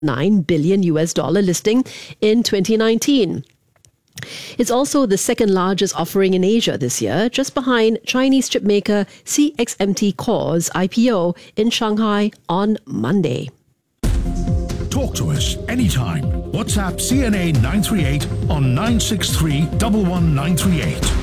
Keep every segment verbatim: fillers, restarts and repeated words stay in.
nine billion U S dollar listing in twenty nineteen. It's also the second largest offering in Asia this year, just behind Chinese chipmaker C X M T Core's I P O in Shanghai on Monday. Talk to us anytime. WhatsApp C N A nine three eight on nine six three, one one nine three eight.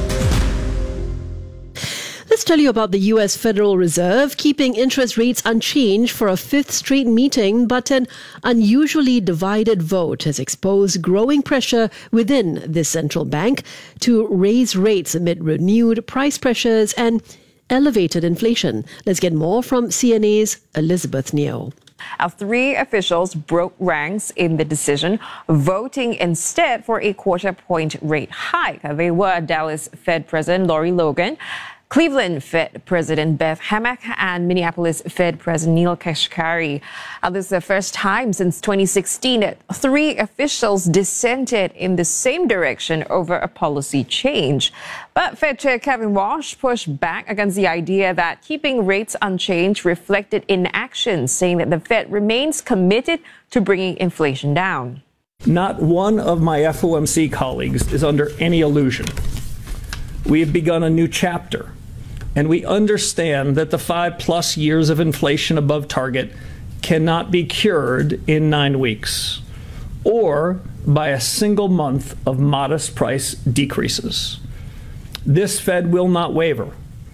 Let's tell you about the U S Federal Reserve keeping interest rates unchanged for a fifth straight meeting, but an unusually divided vote has exposed growing pressure within the central bank to raise rates amid renewed price pressures and elevated inflation. Let's get more from C N A's Elizabeth Neo. Our three officials broke ranks in the decision, voting instead for a quarter point rate hike. They were Dallas Fed President Lori Logan, Cleveland Fed President Beth Hammack, and Minneapolis Fed President Neil Kashkari. Uh, this is the first time since twenty sixteen that three officials dissented in the same direction over a policy change. But Fed Chair Kevin Warsh pushed back against the idea that keeping rates unchanged reflected inaction, saying that the Fed remains committed to bringing inflation down. Not one of my F O M C colleagues is under any illusion. We have begun a new chapter. And we understand that the five plus years of inflation above target cannot be cured in nine weeks or by a single month of modest price decreases. This Fed will not waver.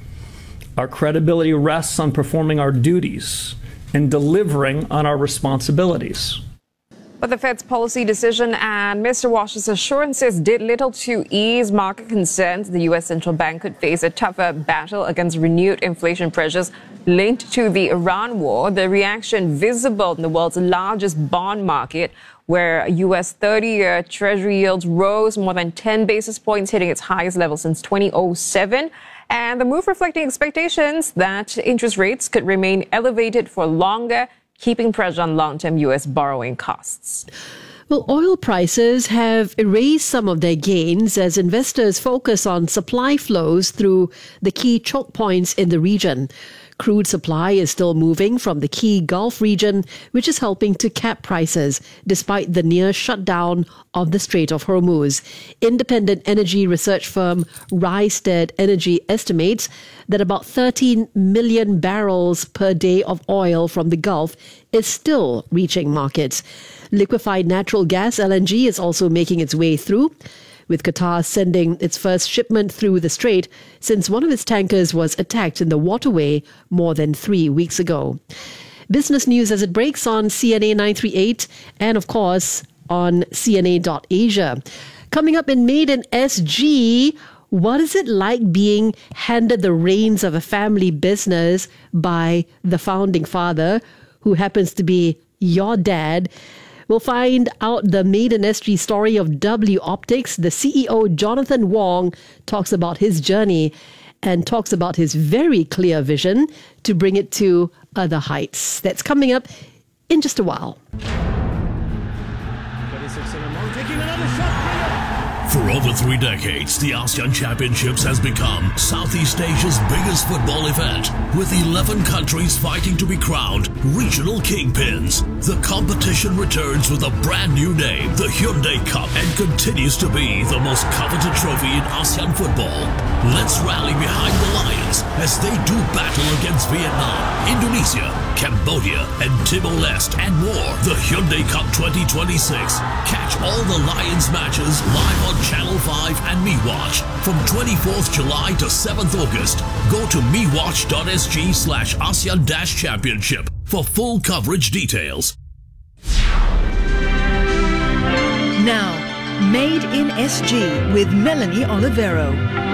Our credibility rests on performing our duties and delivering on our responsibilities. But the Fed's policy decision and Mister Warsh's assurances did little to ease market concerns. The U S central bank could face a tougher battle against renewed inflation pressures linked to the Iran war. The reaction visible in the world's largest bond market, where U S thirty-year Treasury yields rose more than ten basis points, hitting its highest level since two thousand seven. And the move reflecting expectations that interest rates could remain elevated for longer, keeping pressure on long-term U S borrowing costs. Well, oil prices have erased some of their gains as investors focus on supply flows through the key choke points in the region. Crude supply is still moving from the key Gulf region, which is helping to cap prices despite the near shutdown of the Strait of Hormuz. Independent energy research firm Rystad Energy estimates that about thirteen million barrels per day of oil from the Gulf is still reaching markets. Liquefied natural gas, L N G, is also making its way through, with Qatar sending its first shipment through the strait since one of its tankers was attacked in the waterway more than three weeks ago. Business news as it breaks on C N A nine three eight and, of course, on C N A dot Asia. Coming up in Made in S G, what is it like being handed the reins of a family business by the founding father, who happens to be your dad? We'll find out the Made in S G story of W Optics. The C E O, Jonathan Wong, talks about his journey and talks about his very clear vision to bring it to other heights. That's coming up in just a while. For over three decades, the ASEAN Championships has become Southeast Asia's biggest football event, with eleven countries fighting to be crowned regional kingpins. The competition returns with a brand new name, the Hyundai Cup, and continues to be the most coveted trophy in ASEAN football. Let's rally behind the Lions as they do battle against Vietnam, Indonesia, Cambodia, and Timor-Leste, and more. The Hyundai Cup twenty twenty-six. Catch all the Lions matches live on Channel five and MeWatch from twenty-fourth July to seventh August. Go to mewatch.sg slash ASEAN dash championship for full coverage details. Now, Made in S G with Melanie Olivero.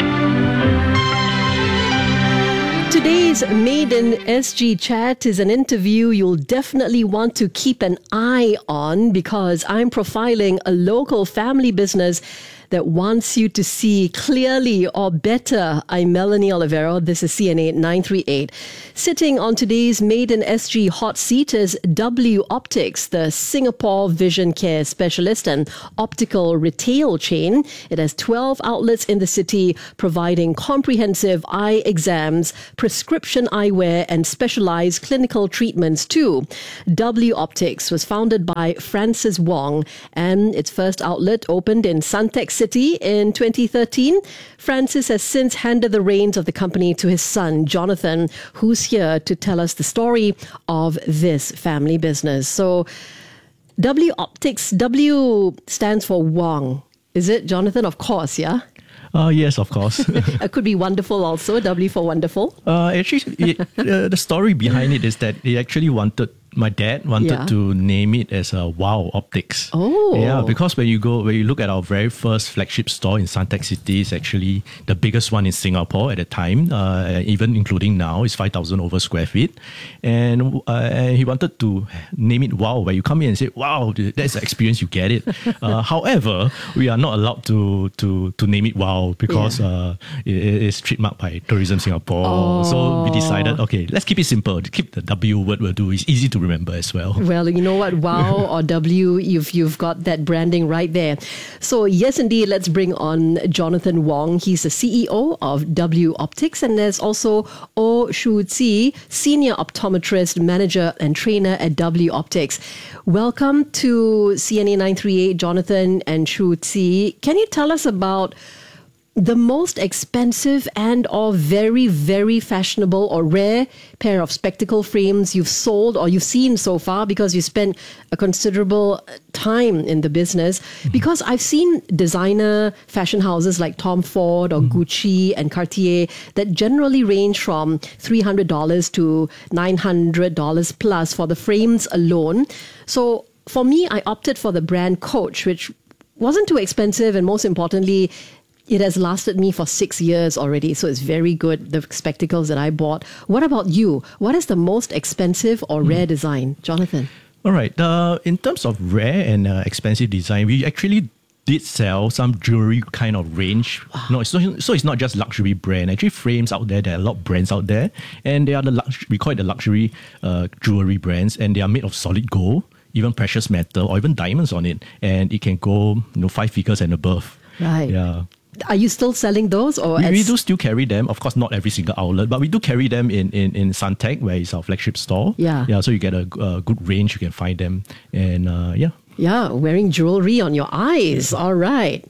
Today's Made in S G chat is an interview you'll definitely want to keep an eye on, because I'm profiling a local family business that wants you to see clearly or better. I'm Melanie Olivero. This is C N A nine three eight. Sitting on today's Made in S G hot seat is W Optics, the Singapore vision care specialist and optical retail chain. It has twelve outlets in the city, providing comprehensive eye exams, prescription eyewear and specialized clinical treatments too. W Optics was founded by Francis Wong, and its first outlet opened in Suntec City in twenty thirteen. Francis has since handed the reins of the company to his son, Jonathan, who's here to tell us the story of this family business. So, W Optics, W stands for Wong. Is it, Jonathan? Of course, yeah? Uh, yes, of course. It could be wonderful also, W for wonderful. Uh, actually, it, uh, the story behind it is that they actually wanted, my dad wanted Yeah. to name it as a Wow Optics. Oh. Yeah, because when you go, when you look at our very first flagship store in Suntec City, it's actually the biggest one in Singapore at the time, uh, even including now, it's five thousand over square feet. And, uh, and he wanted to name it Wow, where you come in and say, wow, that's the experience, you get it. Uh, however, we are not allowed to to to name it Wow because Yeah. uh, it, it's trademarked by Tourism Singapore. So we decided, okay, let's keep it simple. Keep the W word will do. It's easy to remember as well. Well, you know what? Wow or W, you've you've got that branding right there. So yes, indeed, let's bring on Jonathan Wong. He's the C E O of W Optics, and there's also Oh Shu Tzi, Senior Optometrist, Manager and Trainer at W Optics. Welcome to C N A nine three eight, Jonathan and Shu Tzi. Can you tell us about the most expensive and or very, very fashionable or rare pair of spectacle frames you've sold or you've seen so far, because you spent a considerable time in the business? Mm-hmm. Because I've seen designer fashion houses like Tom Ford or mm-hmm. Gucci and Cartier that generally range from three hundred dollars to nine hundred dollars plus for the frames alone. So for me, I opted for the brand Coach, which wasn't too expensive, and most importantly, it has lasted me for six years already, so it's very good, the spectacles that I bought. What about you? What is the most expensive or rare mm. design, Jonathan? All right. Uh, in terms of rare and uh, expensive design, we actually did sell some jewelry kind of range. Wow. No, it's not, so it's not just luxury brand. Actually, frames out there, there are a lot of brands out there, and they are the lux- we call it the luxury uh, jewelry brands, and they are made of solid gold, even precious metal, or even diamonds on it, and it can go, you know, five figures and above. Right. Yeah. Are you still selling those? Or we, as... we do still carry them. Of course, not every single outlet, but we do carry them in, in, in Suntec, where it's our flagship store. Yeah. Yeah. So you get a, a good range. You can find them. And uh, yeah. Yeah. Wearing jewelry on your eyes. Yeah. All right.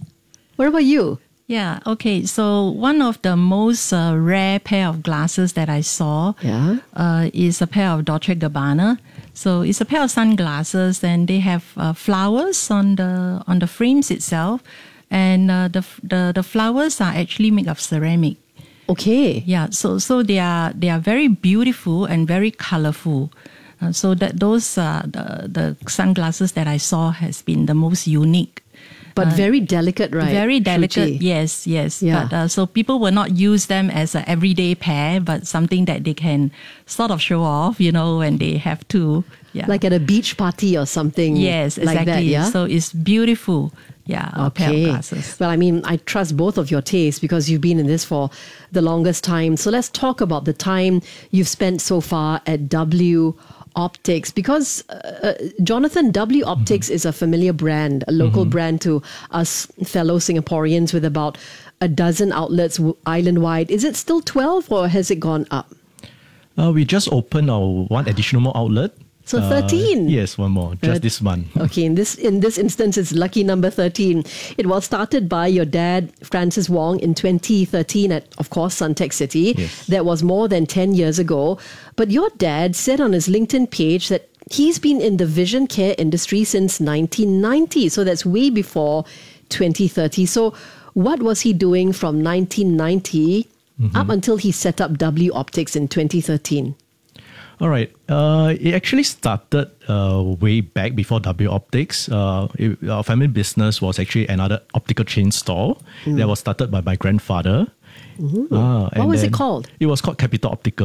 What about you? Yeah, okay. So one of the most uh, rare pair of glasses that I saw yeah. uh, is a pair of Dolce and Gabbana. So it's a pair of sunglasses, and they have uh, flowers on the on the frames itself. And uh, the, the the flowers are actually made of ceramic. Okay. Yeah. So so they are they are very beautiful and very colorful. Uh, so that those uh, the the sunglasses that I saw has been the most unique. But uh, very delicate, right? Very delicate. Shuchi. Yes, yes. Yeah. But uh, so people will not use them as an everyday pair, but something that they can sort of show off, you know, when they have to. Yeah. Like at a beach party or something. Yes, exactly. Like that, yeah? So it's beautiful. Yeah, a okay. pair of glasses. Well, I mean, I trust both of your tastes because you've been in this for the longest time. So let's talk about the time you've spent so far at W Optics, because uh, Jonathan, W Optics mm-hmm. is a familiar brand, a local mm-hmm. brand to us fellow Singaporeans, with about a dozen outlets island-wide. Is it still twelve or has it gone up? Uh, we just opened our one additional more outlet. So thirteen. Uh, yes, one more, just uh, this month. Okay, in this in this instance, it's lucky number thirteen. It was started by your dad, Francis Wong, in twenty thirteen at, of course, Suntec City. Yes. That was more than ten years ago. But your dad said on his LinkedIn page that he's been in the vision care industry since nineteen ninety. So that's way before twenty thirty. So what was he doing from nineteen ninety mm-hmm. up until he set up W Optics in twenty thirteen? All right. Uh, it actually started uh, way back before W Optics. Uh, it, our family business was actually another optical chain store mm. that was started by my grandfather. Mm-hmm. Ah, what was it called? It was called Capital Optical.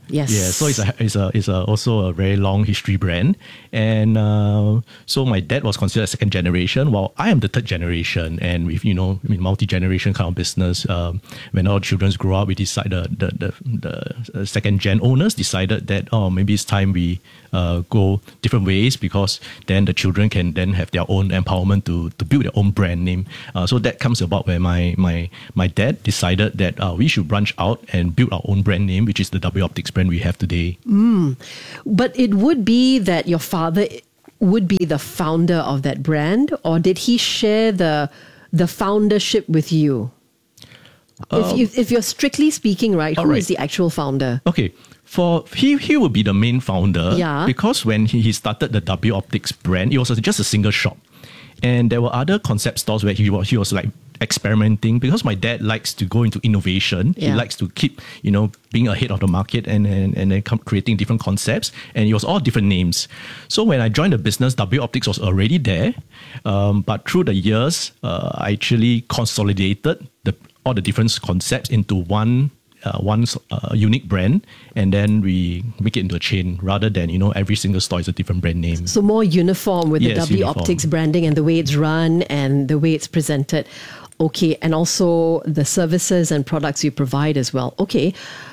Yes. Yeah, so it's a it's a it's a also a very long history brand, and uh, so my dad was considered second generation, while I am the third generation. And with you know, I mean, multi generation kind of business, um, when all children grow up, we decide the the the, the second gen owners decided that oh maybe it's time we uh, go different ways, because then the children can then have their own empowerment to to build their own brand name. Uh, so that comes about where my my my dad decided that uh, we should branch out and build our own brand name, which is the W Optics brand we have today. Mm. But it would be that your father would be the founder of that brand, or did he share the the foundership with you? Um, if, you if you're strictly speaking, right, who right. is the actual founder? Okay. For he he would be the main founder, yeah. because when he, he started the W Optics brand, it was just a single shop. And there were other concept stores where he was, he was like experimenting, because my dad likes to go into innovation. Yeah. He likes to keep, you know, being ahead of the market and and, and then come creating different concepts. And it was all different names. So when I joined the business, W Optics was already there. Um, but through the years, uh, I actually consolidated the all the different concepts into one Uh, one uh, unique brand, and then we make it into a chain, rather than, you know, every single store is a different brand name. So more uniform with Yes, the W uniform. Optics branding and the way it's run and the way it's presented. Okay, and also the services and products you provide as well. Okay.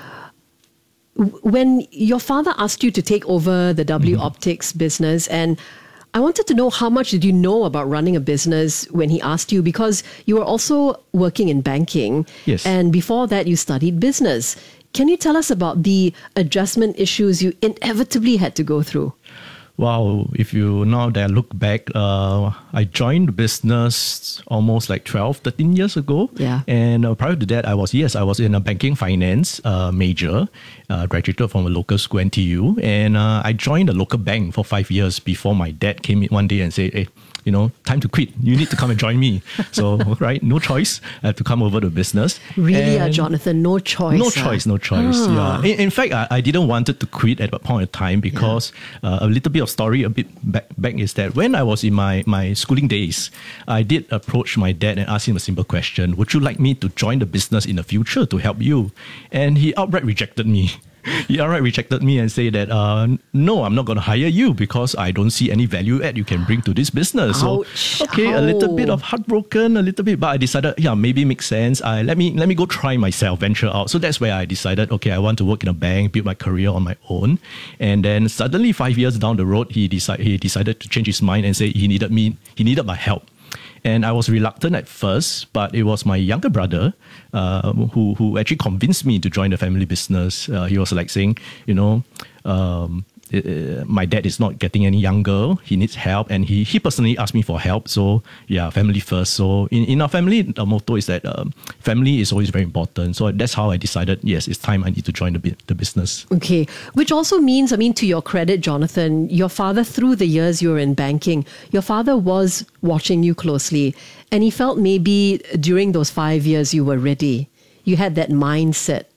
When your father asked you to take over the W Mm-hmm. Optics business, and I wanted to know, how much did you know about running a business when he asked you? Because you were also working in banking. Yes. And before that, you studied business. Can you tell us about the adjustment issues you inevitably had to go through? Wow, if you now that I look back, uh, I joined the business almost like twelve, thirteen years ago. Yeah. And uh, prior to that, I was, yes, I was in a banking finance uh, major, uh, graduated from a local school, N T U. And uh, I joined a local bank for five years before my dad came in one day and said, hey, you know, time to quit. You need to come and join me. So, right, no choice. I had to come over to business. Really, uh, And Jonathan, no choice. No uh. choice, no choice. Ah. Yeah. In, in fact, I, I didn't want to quit at that point of time, because yeah. uh, a little bit of story a bit back, back is that when I was in my, my schooling days, I did approach my dad and ask him a simple question: would you like me to join the business in the future to help you? And he outright rejected me. He outright rejected me and said that, uh, no, I'm not going to hire you because I don't see any value add you can bring to this business. Ouch. So, okay, a little bit of heartbroken, a little bit, but I decided, yeah, maybe it makes sense. I let me let me go try myself, venture out. So that's where I decided, okay, I want to work in a bank, build my career on my own. And then suddenly, five years down the road, he decided he decided to change his mind and say he needed me, he needed my help. And I was reluctant at first, but it was my younger brother uh, who who actually convinced me to join the family business. Uh, he was like saying, you know, um, uh, my dad is not getting any younger. He needs help, and he he personally asked me for help. So yeah, family first. So in, in our family, the motto is that um, family is always very important. So that's how I decided, yes, it's time I need to join the bu- the business. Okay, which also means, I mean, to your credit, Jonathan, your father, through the years you were in banking, your father was watching you closely, and he felt maybe during those five years you were ready. You had that mindset.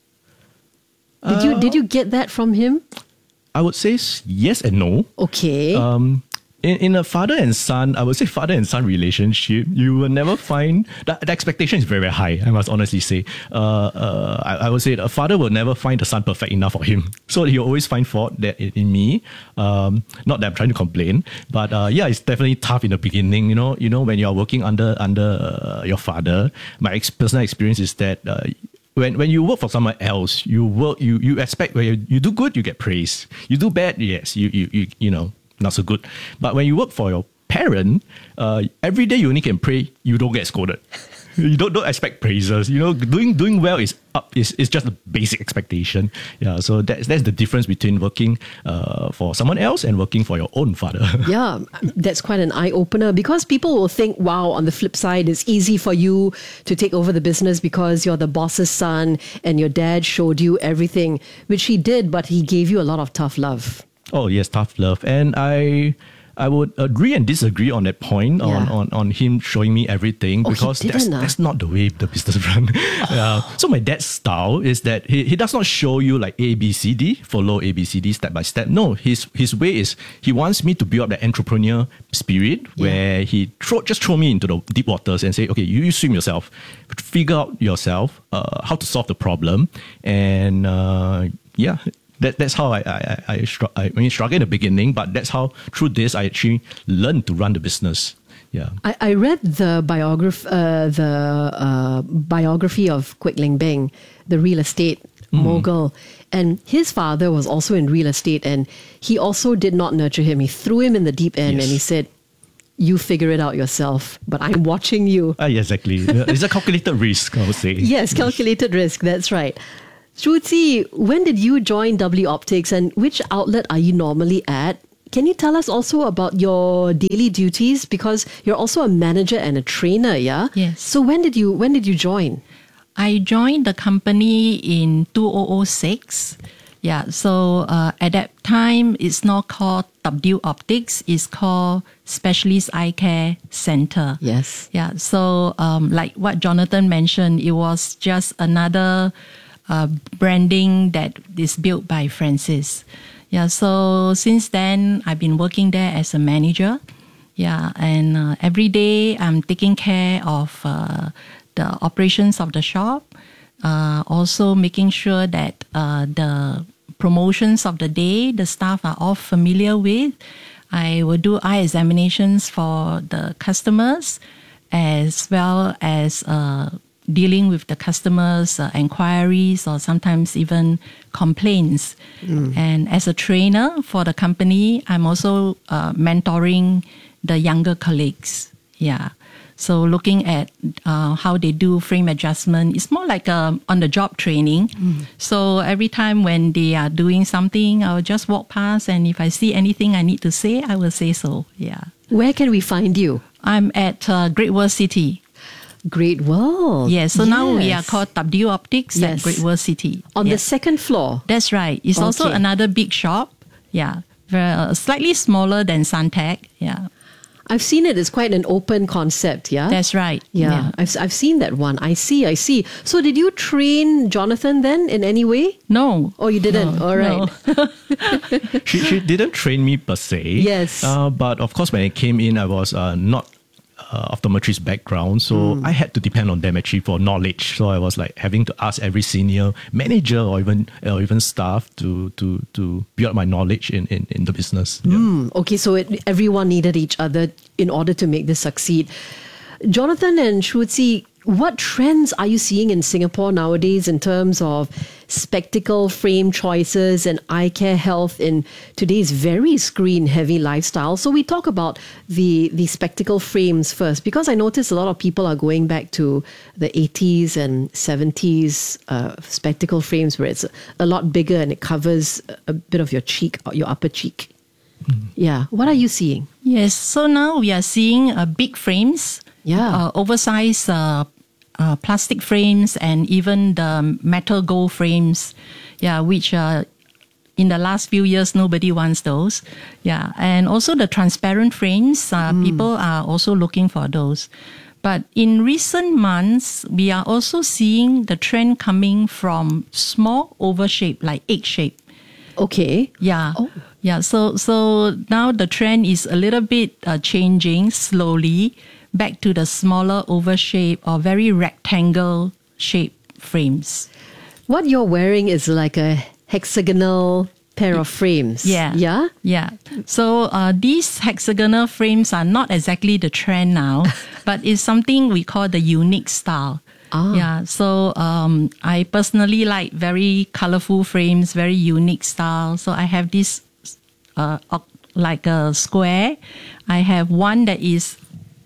Did you did you get that from him? I would say yes and no. Okay. Um, in, in a father and son, I would say father and son relationship, you will never find, the, the expectation is very, very high, I must honestly say. Uh, uh, I, I would say a father will never find the son perfect enough for him. So he'll always find fault that in, in me. Um, not that I'm trying to complain, but uh, yeah, it's definitely tough in the beginning. You know, you know when you're working under under uh, your father, my ex- personal experience is that uh, When when you work for someone else, you work you you expect when you, you do good, you get praise. You do bad, yes, you you you you know, not so good. But when you work for your parent, uh, every day you only can pray, you don't get scolded. You don't don't expect praises. You know, doing doing well is up is, is just a basic expectation. Yeah, so that's that's the difference between working uh, for someone else and working for your own father. Yeah, that's quite an eye-opener, because people will think, wow, on the flip side, it's easy for you to take over the business because you're the boss's son and your dad showed you everything, which he did, but he gave you a lot of tough love. Oh, yes, tough love. And I I would agree and disagree on that point, on, Yeah. on, on him showing me everything, Oh, he because that's, didn't, ah? that's not the way the business run. uh, so my dad's style is that he, he does not show you like A, B, C, D, follow A, B, C, D step by step. No, his his way is he wants me to build up the entrepreneur spirit where he throw, just throw me into the deep waters and say, okay, you, you swim yourself, figure out yourself uh, how to solve the problem, and uh, yeah, that that's how I I I, str- I mean struggled in the beginning, but that's how through this I actually learned to run the business. Yeah, I, I read the biograph uh, the uh, biography of Kwek Ling Beng, the real estate mm. mogul, and his father was also in real estate, and he also did not nurture him. He threw him in the deep end, yes. and he said, "You figure it out yourself, but I'm watching you." Ah, uh, exactly. It's a calculated risk, I would say. Yes, calculated yes. risk. That's right. Shu Tze, when did you join W Optics, and which outlet are you normally at? Can you tell us also about your daily duties, because you're also a manager and a trainer, yeah? Yes. So when did you when did you join? I joined the company in two thousand six. Yeah, so uh, at that time, it's not called W Optics, it's called Specialist Eye Care Center. Yes. Yeah, so um, like what Jonathan mentioned, it was just another uh, branding that is built by Francis. Yeah, so since then, I've been working there as a manager. Yeah, and uh, every day I'm taking care of uh, the operations of the shop, uh, also making sure that uh, the promotions of the day, the staff are all familiar with. I will do eye examinations for the customers, as well as uh, dealing with the customers' uh, inquiries or sometimes even complaints. Mm. And as a trainer for the company, I'm also uh, mentoring the younger colleagues. Yeah. So looking at uh, how they do frame adjustment, it's more like a on-the-job training. Mm. So every time when they are doing something, I'll just walk past, and if I see anything I need to say, I will say so. Yeah. Where can we find you? I'm at uh, Great World City. Great World. Yes, so yes. now we are called W Optics yes. at Great World City. On yes. the second floor. That's right. It's okay. also another big shop. Yeah, very, uh, slightly smaller than Suntec. Yeah. I've seen it. It's quite an open concept, yeah? That's right. Yeah, yeah. I've, I've seen that one. I see, I see. So did you train Jonathan then in any way? No. Oh, you didn't? No, All right. No. she, she didn't train me per se. Yes. Uh, but of course, when I came in, I was uh, not uh, optometrist background. So mm. I had to depend on them actually for knowledge. So I was like having to ask every senior manager or even or even staff to to to build my knowledge in, in, in the business. Yeah. Mm, okay, so it, everyone needed each other in order to make this succeed. Jonathan and Shu Tze, what trends are you seeing in Singapore nowadays in terms of spectacle frame choices and eye care health in today's very screen-heavy lifestyle? So we talk about the, the spectacle frames first, because I notice a lot of people are going back to the eighties and seventies uh, spectacle frames where it's a lot bigger and it covers a bit of your cheek, your upper cheek. Mm. Yeah. What are you seeing? Yes. So now we are seeing uh, big frames. Yeah. Uh, oversized uh, uh, plastic frames and even the metal gold frames. Yeah. Which uh, in the last few years, nobody wants those. Yeah. And also the transparent frames, uh, mm. people are also looking for those. But in recent months, we are also seeing the trend coming from small oval shape, like egg shape. Okay. Yeah. Oh. Yeah. So so now the trend is a little bit uh, changing slowly back to the smaller oval shape or very rectangle shape frames. What you're wearing is like a hexagonal pair of frames. Yeah. Yeah? Yeah. So uh, these hexagonal frames are not exactly the trend now, but it's something we call the unique style. Ah. Yeah, so um, I personally like very colorful frames, very unique style. So I have this uh, like a square. I have one that is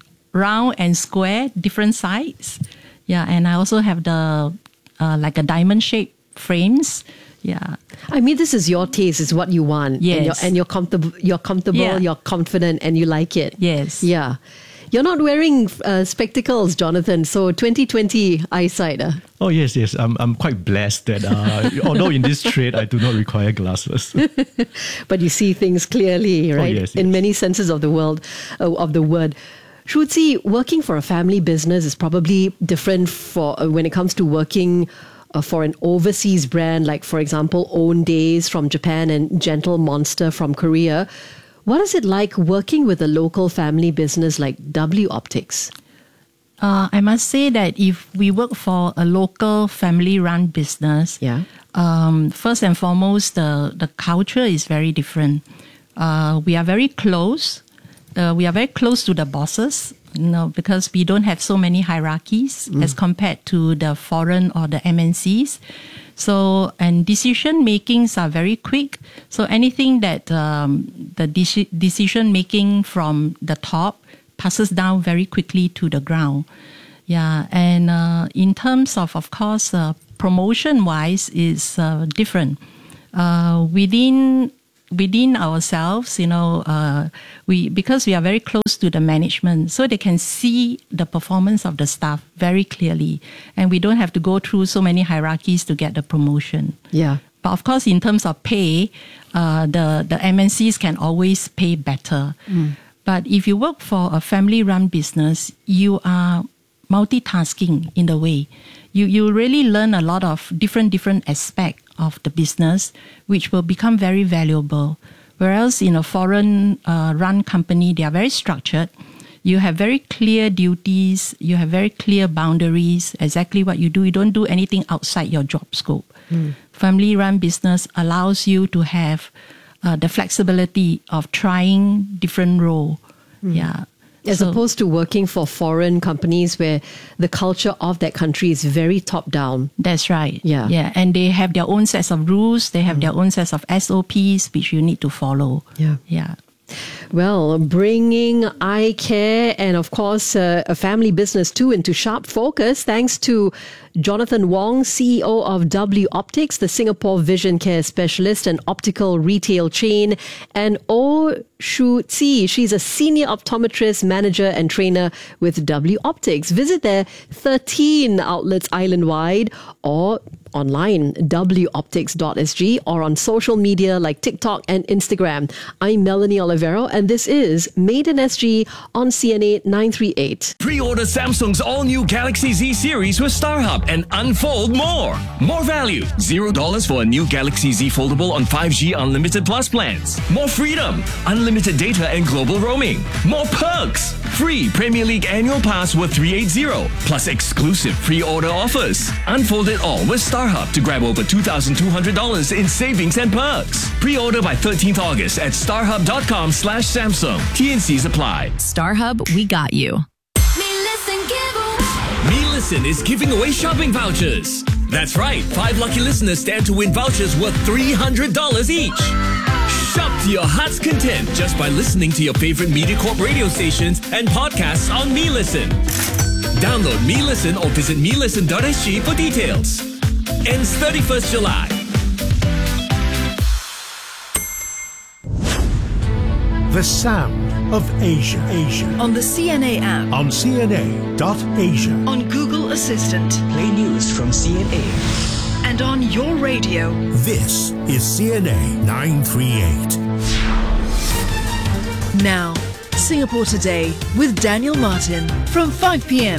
round and square, different sides. Yeah, and I also have the uh, like a diamond shaped frames. Yeah. I mean, this is your taste, is what you want. Yes. And you're, and you're comfortable, you're comfortable, Yeah. you're confident, and you like it. Yes. Yeah. You're not wearing uh, spectacles, Jonathan. So twenty twenty eyesight. Uh. Oh, yes, yes. I'm I'm quite blessed that uh, although in this trade, I do not require glasses. But you see things clearly, right? Oh, yes, In yes. many senses of the world, uh, of the word. Shu Tze, working for a family business is probably different for uh, when it comes to working uh, for an overseas brand, like, for example, Own Days from Japan and Gentle Monster from Korea. What is it like working with a local family business like W Optics? Uh, I must say that if we work for a local family-run business, Yeah. um, first and foremost, the, the culture is very different. Uh, we are very close. Uh, we are very close to the bosses, you know, because we don't have so many hierarchies mm. as compared to the foreign or the M N Cs. So, and decision makings are very quick. So anything that um, the de- decision making from the top passes down very quickly to the ground. Yeah, and uh, in terms of, of course, uh, promotion-wise is uh, different. Uh, within within ourselves, you know, uh, we because we are very close to the management, so they can see the performance of the staff very clearly, and we don't have to go through so many hierarchies to get the promotion. Yeah. But of course, in terms of pay, uh, the the M N Cs can always pay better. Mm. But if you work for a family-run business, you are multitasking in a way. You you really learn a lot of different different aspects of the business, which will become very valuable. Whereas in a foreign uh, run company, they are very structured. You have very clear duties. You have very clear boundaries, exactly what you do. You don't do anything outside your job scope. Mm. Family-run business allows you to have uh, the flexibility of trying different role. Mm. Yeah. As so, opposed to working for foreign companies where the culture of that country is very top-down. That's right. Yeah. Yeah. And they have their own sets of rules. They have mm. their own sets of S O Ps, which you need to follow. Yeah. Yeah. Well, bringing eye care and, of course, uh, a family business too into sharp focus thanks to Jonathan Wong, C E O of W Optics, the Singapore vision care specialist and optical retail chain, and Oh Shu Tzi. She's a senior optometrist, manager and trainer with W Optics. Visit their thirteen outlets island-wide or online, w optics dot s g, or on social media like TikTok and Instagram. I'm Melanie Olivero, and this is Made in S G on C N A nine three eight. Pre-order Samsung's all-new Galaxy Z series with StarHub and unfold more. More value. Zero dollars for a new Galaxy Z foldable on five G Unlimited Plus plans. More freedom. Unlimited data and global roaming. More perks. Free Premier League annual pass worth three hundred eighty. Plus exclusive pre-order offers. Unfold it all with StarHub to grab over two thousand two hundred dollars in savings and perks. Pre-order by thirteenth August at starhub.com slash Samsung. T and C's apply. StarHub, we got you. Me Listen is giving away shopping vouchers. That's right, five lucky listeners stand to win vouchers worth three hundred dollars each. Shop to your heart's content just by listening to your favorite MediaCorp radio stations and podcasts on Me Listen. Download Me Listen or visit me listen dot s g for details. Ends thirty-first July. The sound of Asia. Asia. On the C N A app. On C N A dot asia. On Google Assistant. Play news from C N A. And on your radio. This is C N A nine three eight. Now, Singapore Today with Daniel Martin from five p.m.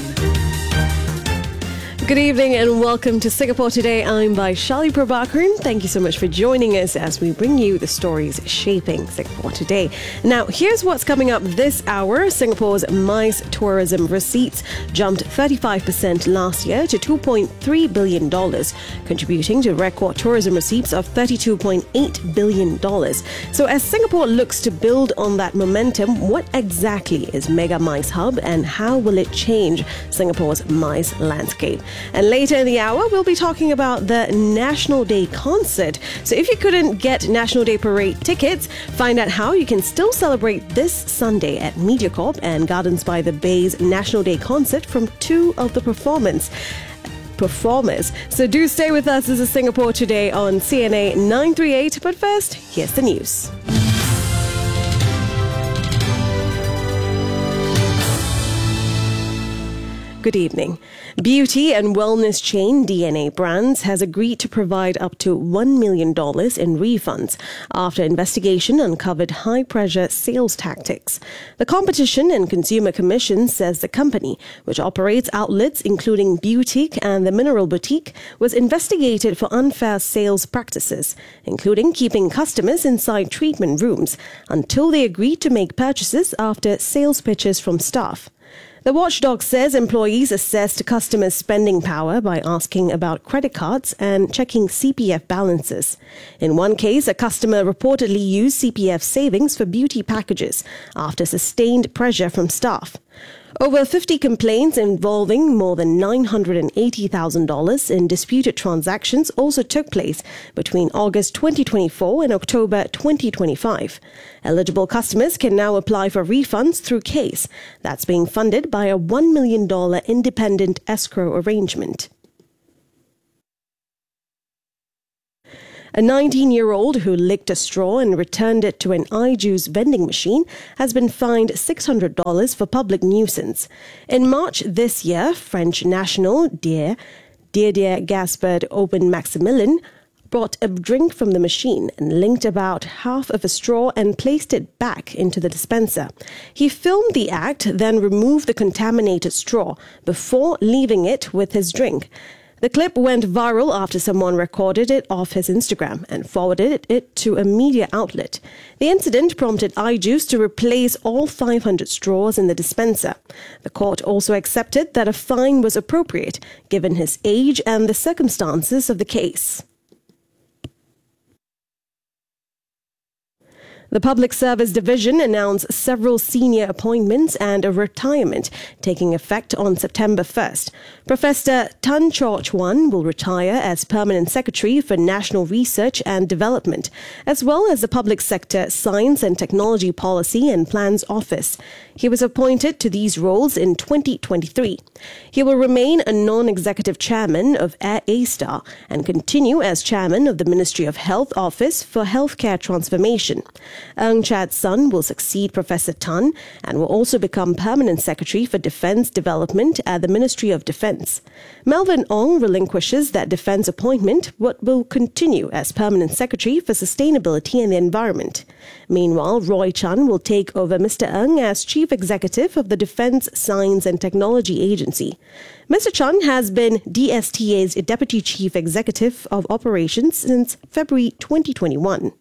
Good evening and welcome to Singapore Today. I'm Vaishali Prabhakaran. Thank you so much for joining us as we bring you the stories shaping Singapore today. Now, here's what's coming up this hour. Singapore's MICE tourism receipts jumped thirty-five percent last year to two point three billion dollars, contributing to record tourism receipts of thirty-two point eight billion dollars. So as Singapore looks to build on that momentum, what exactly is Mega MICE Hub and how will it change Singapore's MICE landscape? And later in the hour, we'll be talking about the National Day concert. So if you couldn't get National Day Parade tickets, find out how you can still celebrate this Sunday at MediaCorp and Gardens by the Bay's National Day concert from two of the performance performers. So do stay with us. This is Singapore Today on C N A nine three eight. But first, here's the news. Good evening. Beauty and wellness chain D N A Brands has agreed to provide up to one million dollars in refunds after investigation uncovered high-pressure sales tactics. The Competition and Consumer Commission says the company, which operates outlets including Beautique and the Mineral Boutique, was investigated for unfair sales practices, including keeping customers inside treatment rooms until they agreed to make purchases after sales pitches from staff. The watchdog says employees assessed customers' spending power by asking about credit cards and checking C P F balances. In one case, a customer reportedly used C P F savings for beauty packages after sustained pressure from staff. Over fifty complaints involving more than nine hundred eighty thousand dollars in disputed transactions also took place between August twenty twenty-four and October twenty twenty-five. Eligible customers can now apply for refunds through CASE. That's being funded by a one million dollars independent escrow arrangement. A nineteen-year-old who licked a straw and returned it to an iJuice vending machine has been fined six hundred dollars for public nuisance. In March this year, French national Didier, Didier Gaspard Open Maximilien brought a drink from the machine and linked about half of a straw and placed it back into the dispenser. He filmed the act, then removed the contaminated straw before leaving it with his drink. The clip went viral after someone recorded it off his Instagram and forwarded it to a media outlet. The incident prompted iJuice to replace all five hundred straws in the dispenser. The court also accepted that a fine was appropriate, given his age and the circumstances of the case. The Public Service Division announced several senior appointments and a retirement taking effect on September first. Professor Tan Chaw Chuan will retire as Permanent Secretary for National Research and Development, as well as the Public Sector Science and Technology Policy and Plans Office. He was appointed to these roles in twenty twenty-three. He will remain a non-executive chairman of A-Star and continue as chairman of the Ministry of Health Office for Healthcare Transformation. Ng Chad Sun will succeed Professor Tan and will also become Permanent Secretary for Defence Development at the Ministry of Defence. Melvin Ong relinquishes that defence appointment but will continue as Permanent Secretary for Sustainability and the Environment. Meanwhile, Roy Chan will take over Mister Ng as Chief Executive of the Defence Science and Technology Agency. Mister Chan has been D S T A's Deputy Chief Executive of Operations since February twenty twenty-one.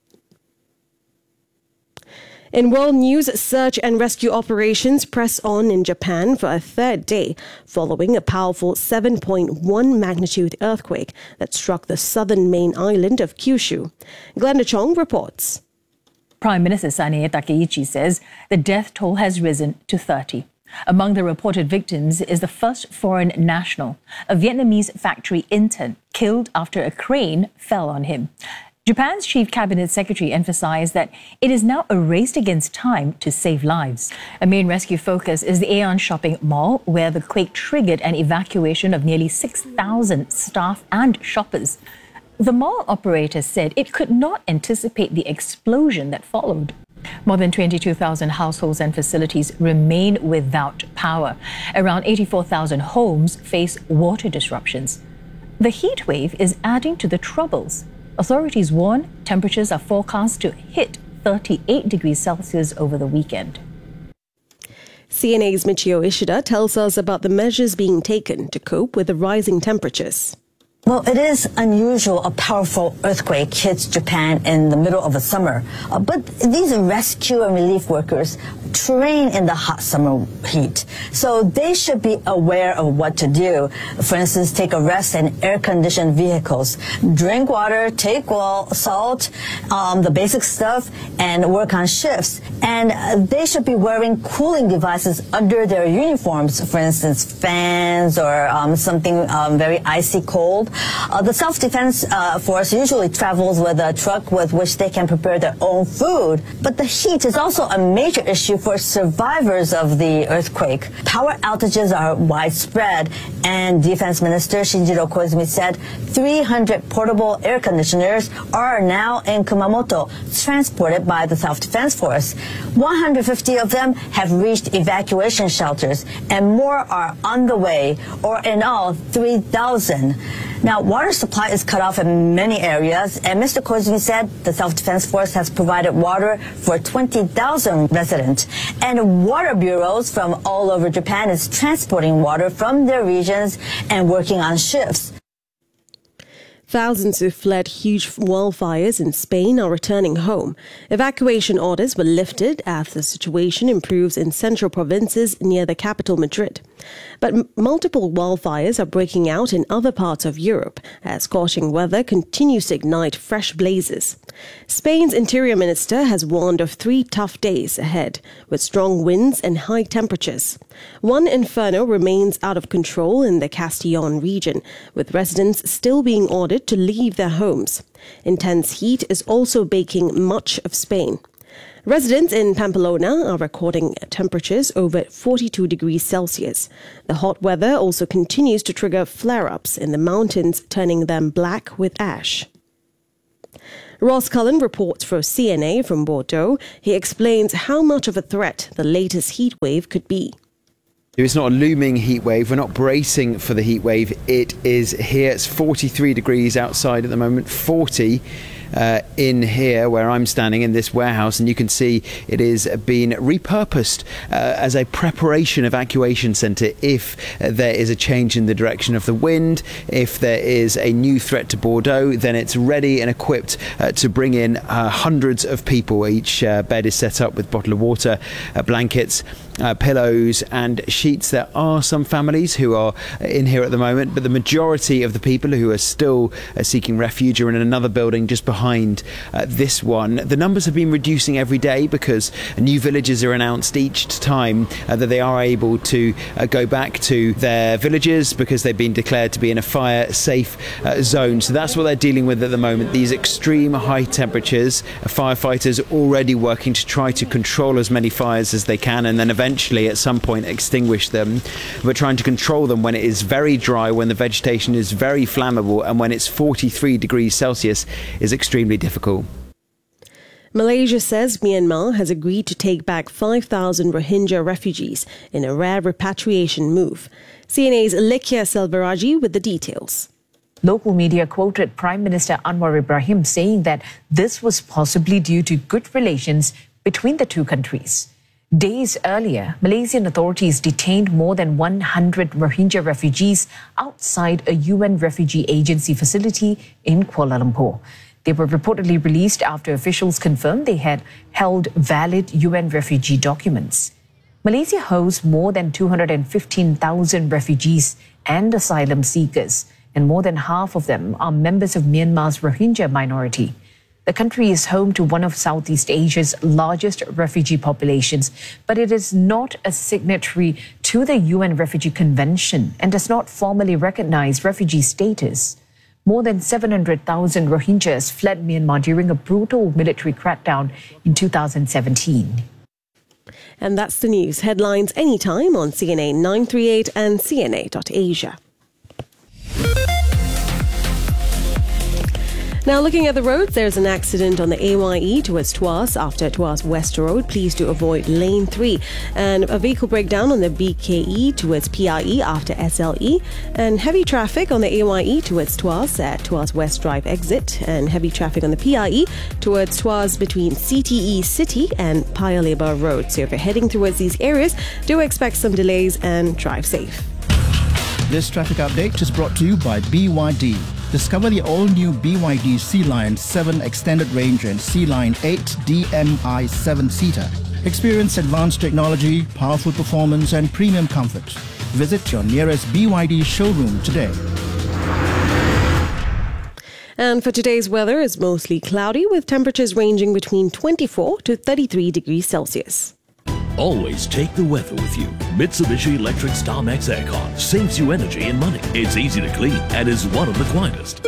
In world news, search and rescue operations press on in Japan for a third day, following a powerful seven point one magnitude earthquake that struck the southern main island of Kyushu. Glenda Chong reports. Prime Minister Sanae Takeichi says the death toll has risen to thirty. Among the reported victims is the first foreign national, a Vietnamese factory intern, killed after a crane fell on him. Japan's chief cabinet secretary emphasized that it is now a race against time to save lives. A main rescue focus is the Aeon Shopping Mall, where the quake triggered an evacuation of nearly six thousand staff and shoppers. The mall operator said it could not anticipate the explosion that followed. More than twenty-two thousand households and facilities remain without power. Around eighty-four thousand homes face water disruptions. The heat wave is adding to the troubles. Authorities warn temperatures are forecast to hit thirty-eight degrees Celsius over the weekend. C N A's Michio Ishida tells us about the measures being taken to cope with the rising temperatures. Well, it is unusual a powerful earthquake hits Japan in the middle of the summer. Uh, but these rescue and relief workers train in the hot summer heat. So they should be aware of what to do. For instance, take a rest in air-conditioned vehicles. Drink water, take well, salt, um, the basic stuff, and work on shifts. And uh, they should be wearing cooling devices under their uniforms. For instance, fans or um, something um, very icy cold. Uh, the Self-Defense uh, Force usually travels with a truck with which they can prepare their own food. But the heat is also a major issue for survivors of the earthquake. Power outages are widespread, and Defense Minister Shinjiro Koizumi said three hundred portable air conditioners are now in Kumamoto, transported by the Self-Defense Force. one hundred fifty of them have reached evacuation shelters, and more are on the way, or in all, three thousand. Now, water supply is cut off in many areas, and Mister Koizumi said the Self-Defense Force has provided water for twenty thousand residents. And water bureaus from all over Japan is transporting water from their regions and working on shifts. Thousands who fled huge wildfires in Spain are returning home. Evacuation orders were lifted as the situation improves in central provinces near the capital, Madrid. But m- multiple wildfires are breaking out in other parts of Europe as scorching weather continues to ignite fresh blazes. Spain's interior minister has warned of three tough days ahead, with strong winds and high temperatures. One inferno remains out of control in the Castellón region, with residents still being ordered to leave their homes. Intense heat is also baking much of Spain. Residents in Pamplona are recording temperatures over forty-two degrees Celsius. The hot weather also continues to trigger flare-ups in the mountains, turning them black with ash. Ross Cullen reports for C N A from Bordeaux. He explains how much of a threat the latest heat wave could be. It's not a looming heat wave. We're not bracing for the heat wave. It is here. It's forty-three degrees outside at the moment, forty uh, in here where I'm standing in this warehouse, and you can see it is being repurposed uh, as a preparation evacuation centre if uh, there is a change in the direction of the wind. If there is a new threat to Bordeaux, then it's ready and equipped uh, to bring in uh, hundreds of people. Each uh, bed is set up with bottle of water, uh, blankets, Uh, pillows and sheets. There are some families who are in here at the moment, but the majority of the people who are still uh, seeking refuge are in another building just behind uh, this one. The numbers have been reducing every day because new villages are announced each time uh, that they are able to uh, go back to their villages because they've been declared to be in a fire safe uh, zone. So that's what they're dealing with at the moment, these extreme high temperatures. Uh, firefighters already working to try to control as many fires as they can, and then eventually Eventually, at some point, extinguish them. We're trying to control them when it is very dry, when the vegetation is very flammable, and when it's forty-three degrees Celsius is extremely difficult. Malaysia says Myanmar has agreed to take back five thousand Rohingya refugees in a rare repatriation move. C N A's Lekia Selvaraji with the details. Local media quoted Prime Minister Anwar Ibrahim saying that this was possibly due to good relations between the two countries. Days earlier, Malaysian authorities detained more than one hundred Rohingya refugees outside a U N refugee agency facility in Kuala Lumpur. They were reportedly released after officials confirmed they had held valid U N refugee documents. Malaysia hosts more than two hundred fifteen thousand refugees and asylum seekers, and more than half of them are members of Myanmar's Rohingya minority. The country is home to one of Southeast Asia's largest refugee populations, but it is not a signatory to the U N Refugee Convention and does not formally recognize refugee status. More than seven hundred thousand Rohingyas fled Myanmar during a brutal military crackdown in two thousand seventeen. And that's the news. Headlines anytime on C N A nine thirty-eight and C N A dot asia. Now, looking at the roads, there's an accident on the A Y E towards Tuas after Tuas West Road. Please do avoid lane three. And a vehicle breakdown on the B K E towards P I E after S L E. And heavy traffic on the A Y E towards Tuas at Tuas West Drive exit. And heavy traffic on the P I E towards Tuas between C T E City and Paya Lebar Road. So if you're heading towards these areas, do expect some delays and drive safe. This traffic update is brought to you by B Y D. Discover the all-new B Y D Sea Lion seven Extended Range and Sea Lion eight D M I seven-seater. Experience advanced technology, powerful performance and premium comfort. Visit your nearest B Y D showroom today. And for today's weather, it's mostly cloudy with temperatures ranging between twenty-four to thirty-three degrees Celsius. Always take the weather with you. Mitsubishi Electric StarMax Aircon saves you energy and money. It's easy to clean and is one of the quietest.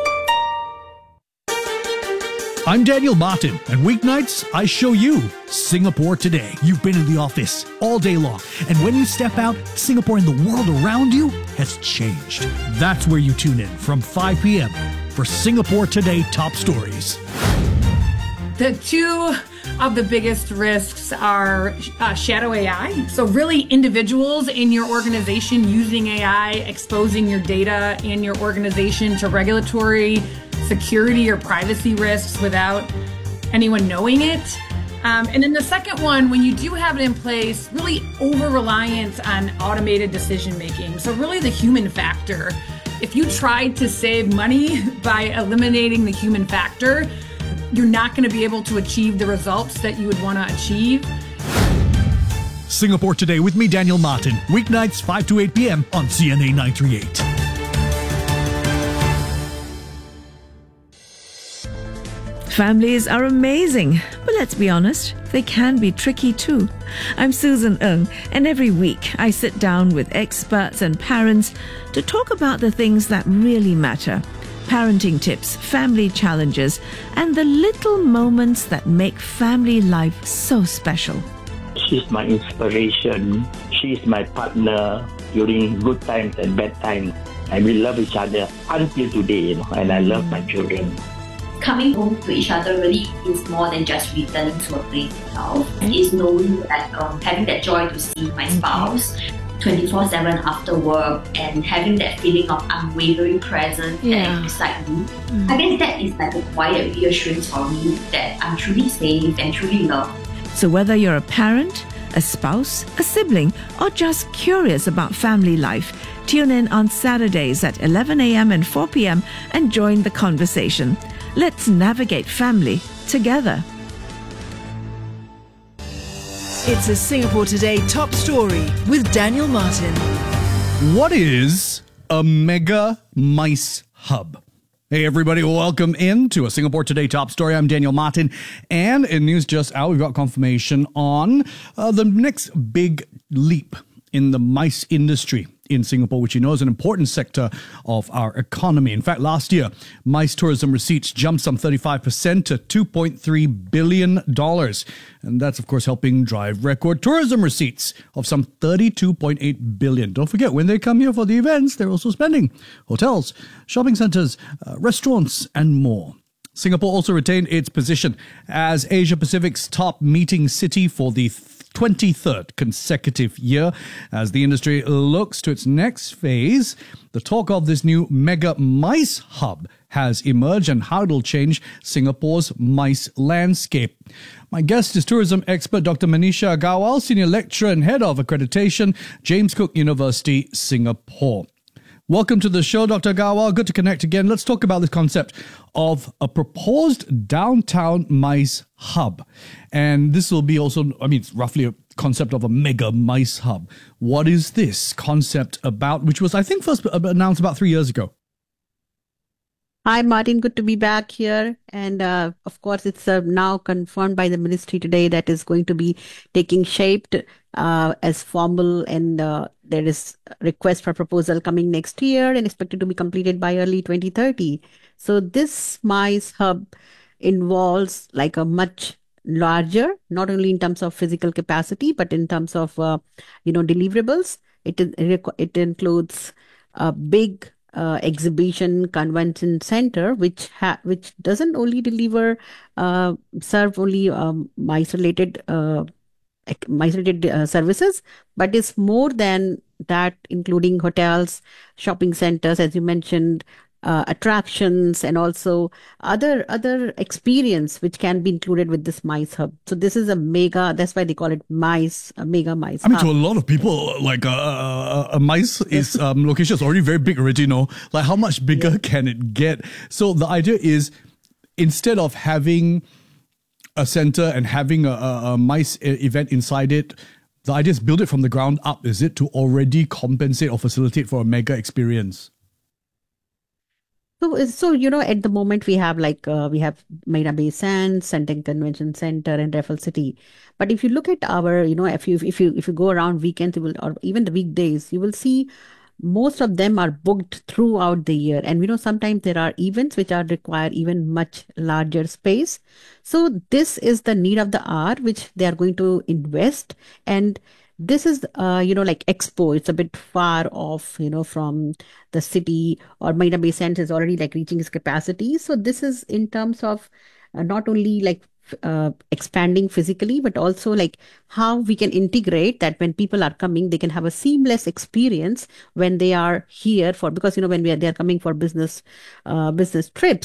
I'm Daniel Martin, and weeknights, I show you Singapore Today. You've been in the office all day long, and when you step out, Singapore and the world around you has changed. That's where you tune in from five p.m. for Singapore Today Top Stories. The two of the biggest risks are uh, shadow A I. So really individuals in your organization using A I, exposing your data in your organization to regulatory, security, or privacy risks without anyone knowing it. Um, and then the second one, when you do have it in place, really over-reliance on automated decision-making. So really the human factor if you tried to save money by eliminating the human factor, you're not going to be able to achieve the results that you would want to achieve. Singapore Today with me, Daniel Martin. Weeknights, five to eight p.m. on C N A nine thirty-eight. Families are amazing, but let's be honest, they can be tricky too. I'm Susan Ng, and every week I sit down with experts and parents to talk about the things that really matter. Parenting tips, family challenges, and the little moments that make family life so special. She's my inspiration. She's my partner during good times and bad times. And we love each other until today, you know, and I love my children. Coming home to each other really is more than just returning to a place itself. It's knowing that, um, having that joy to see my spouse twenty-four seven after work and having that feeling of unwavering presence Yeah. that is beside me. Mm. I guess that is like a quiet reassurance for me that I'm truly safe and truly loved. So whether you're a parent, a spouse, a sibling, or just curious about family life, tune in on Saturdays at eleven a.m. and four p.m. and join the conversation. Let's navigate family together. It's a Singapore Today top story with Daniel Martin. What is a mega mice hub? Hey everybody, welcome in to a Singapore Today top story. I'm Daniel Martin, and in news just out, we've got confirmation on uh, the next big leap in the mice industry in Singapore, which you know is an important sector of our economy. In fact, last year, mice tourism receipts jumped some thirty-five percent to two point three billion dollars. And that's, of course, helping drive record tourism receipts of some thirty-two point eight billion dollars. Don't forget, when they come here for the events, they're also spending hotels, shopping centers, uh, restaurants, and more. Singapore also retained its position as Asia Pacific's top meeting city for the twenty-third consecutive year. As the industry looks to its next phase, the talk of this new mega mice hub has emerged and how it'll change Singapore's mice landscape. My guest is tourism expert Doctor Manisha Agarwal, Senior Lecturer and Head of Accreditation, James Cook University, Singapore. Welcome to the show, Doctor Agarwal. Good to connect again. Let's talk about this concept of a proposed downtown mice hub. And this will be also, I mean, it's roughly a concept of a mega mice hub. What is this concept about, which was, I think, first announced about three years ago? Hi, Martin. Good to be back here. And uh, of course, it's uh, now confirmed by the ministry today that is going to be taking shape uh, as formal, and uh, there is a request for proposal coming next year and expected to be completed by early twenty thirty. So this mice hub involves like a much larger, not only in terms of physical capacity, but in terms of, uh, you know, deliverables. It, it includes a big Uh, exhibition convention center, which ha- which doesn't only deliver, uh, serve only um, mice-related uh, mice-related uh, services, but is more than that, including hotels, shopping centers, as you mentioned, uh, attractions, and also other other experience which can be included with this mice hub. So this is a mega. That's why they call it mice, a mega mice. I mean, hub. to a lot of people, like a, a, a mice is um, location is already very big already. You know, like how much bigger yeah. can it get? So the idea is, instead of having a center and having a, a, a mice event inside it, the idea is build it from the ground up. Is it to already compensate or facilitate for a mega experience? So, so you know, at the moment we have like uh, we have Marina Bay Sands, Senteng Convention Center, and Raffles City. But if you look at our, you know, if you if you if you go around weekends, you will, or even the weekdays, you will see most of them are booked throughout the year. And we know sometimes there are events which are require even much larger space. So this is the need of the hour which they are going to invest. And this is, uh, you know, like Expo. It's a bit far off, you know, from the city, or Marina Bay Sands is already like reaching its capacity. So this is in terms of uh, not only like uh, expanding physically, but also like how we can integrate that when people are coming, they can have a seamless experience when they are here for, because, you know, when we are, they are coming for business, uh, business trips,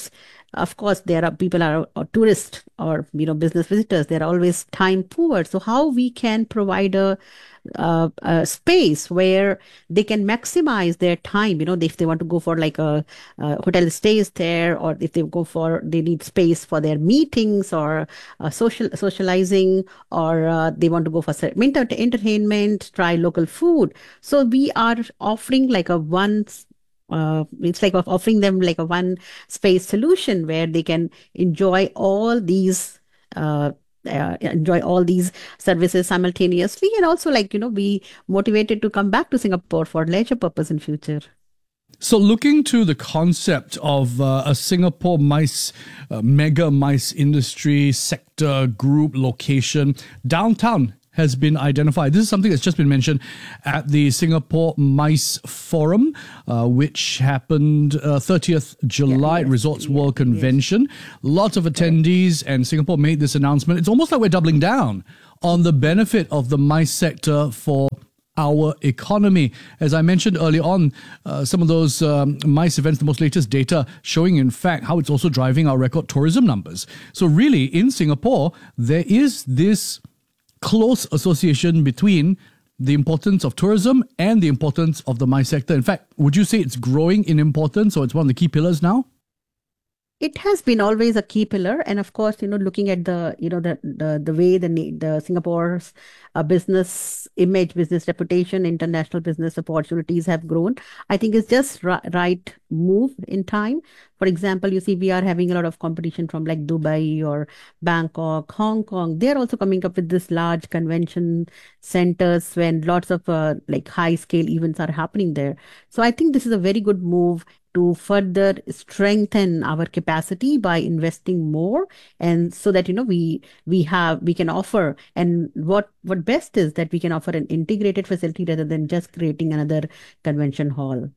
of course, there are people are or tourists or you know business visitors. They're always time poor. So how we can provide a, a, a space where they can maximize their time. You know, if they want to go for like a, a hotel stays there, or if they go for they need space for their meetings or uh, social socializing, or uh, they want to go for certain enter- entertainment, try local food. So we are offering like a one. Uh, it's like offering them like a one space solution where they can enjoy all these uh, uh, enjoy all these services simultaneously, and also like you know be motivated to come back to Singapore for leisure purpose in future. So looking to the concept of uh, a Singapore MICE, uh, mega MICE industry sector group location, downtown has been identified. This is something that's just been mentioned at the Singapore MICE Forum, uh, which happened uh, thirtieth July, yeah, yes, Resorts yeah, World Convention. Yes. Lots of attendees, and Singapore made this announcement. It's almost like we're doubling down on the benefit of the MICE sector for our economy. As I mentioned earlier on, uh, some of those um, MICE events, the most latest data showing, in fact, how it's also driving our record tourism numbers. So really, in Singapore, there is this close association between the importance of tourism and the importance of the MICE sector. In fact, would you say it's growing in importance, or it's one of the key pillars now? It has been always a key pillar, and of course, you know, looking at the, you know, the the, the way the the Singapore's uh, business image, business reputation, international business opportunities have grown, I think it's just ri- right move in time. For example, you see, we are having a lot of competition from like Dubai or Bangkok, Hong Kong. They're also coming up with this large convention centers when lots of uh, like high scale events are happening there. So I think this is a very good move to further strengthen our capacity by investing more, and so that you know we we have we can offer, and what what best is that we can offer an integrated facility rather than just creating another convention hall.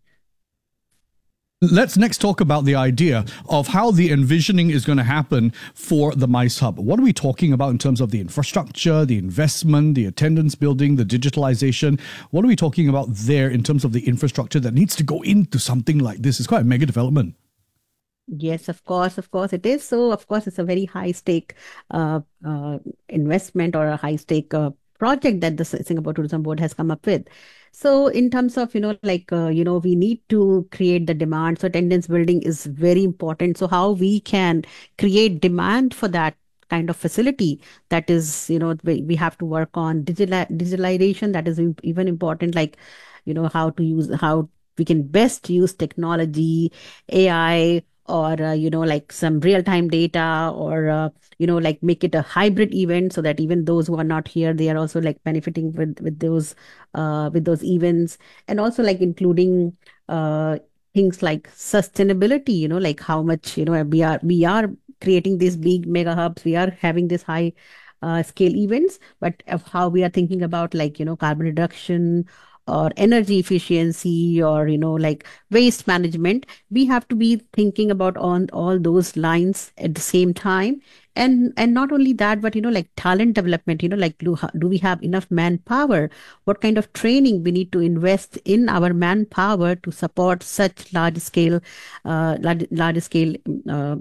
Let's next talk about the idea of how the envisioning is going to happen for the MICE Hub. What are we talking about in terms of the infrastructure, the investment, the attendance building, the digitalization? What are we talking about there in terms of the infrastructure that needs to go into something like this? It's quite a mega development. Yes, of course, of course it is. So, of course, it's a very high stake uh, uh, investment or a high stake uh, project that the Singapore Tourism Board has come up with. So in terms of, you know, like, uh, you know, we need to create the demand. So attendance building is very important. So how we can create demand for that kind of facility, that is, you know, we, we have to work on digital digitalization. That is even important, like, you know, how to use, how we can best use technology, A I, or, uh, you know, like some real-time data, or, uh, you know, like make it a hybrid event so that even those who are not here, they are also like benefiting with, with those, uh, with those events. And also like including, uh, things like sustainability, you know, like how much, you know, we are, we are creating these big mega hubs, we are having this high, uh, scale events, but of how we are thinking about like, you know, carbon reduction, or energy efficiency, or, you know, like waste management. We have to be thinking about on all those lines at the same time. And and not only that, but, you know, like talent development, you know, like do, do we have enough manpower? What kind of training we need to invest in our manpower to support such large scale, uh, large, large scale, uh,